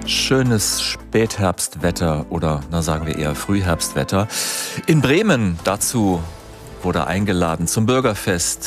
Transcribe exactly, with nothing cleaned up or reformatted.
Schönes Spätherbstwetter oder, na sagen wir eher Frühherbstwetter. In Bremen dazu wurde eingeladen zum Bürgerfest